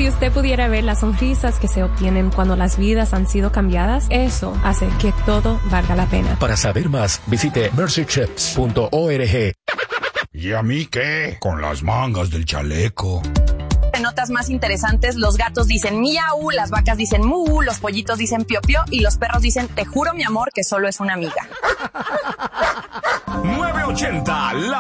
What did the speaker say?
Si usted pudiera ver las sonrisas que se obtienen cuando las vidas han sido cambiadas, eso hace que todo valga la pena. Para saber más, visite mercychips.org. ¿Y a mí qué? Con las mangas del chaleco. En notas más interesantes, los gatos dicen miau, las vacas dicen mu, los pollitos dicen pio pio y los perros dicen te juro mi amor que solo es una amiga. 980, la